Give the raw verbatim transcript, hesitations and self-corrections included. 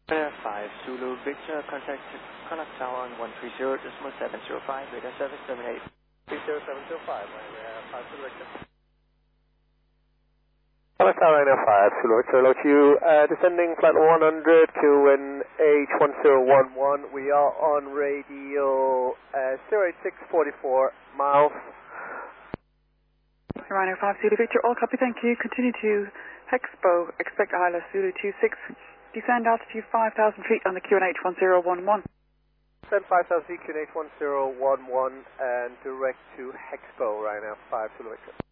Ryanair five Zulu Victor, contact contact tower on one three zero decimal seven zero five, radar service terminate. three zero seven zero five, Ryanair five Zulu Victor. Contact tower Ryanair five Zulu Victor, hello to you. Uh, descending flight one hundred, Q N H one zero one one. We are on radio uh, zero eight six forty-four miles. Ryanair five Zulu Victor, all copy, thank you. Continue to Hexpo, expect I L S Zulu two six. Descend altitude five thousand feet on the Q N H one zero one one. Descend five thousand feet, Q N H one zero one one, and direct to Hexpo, Ryanair five Zulu Victor.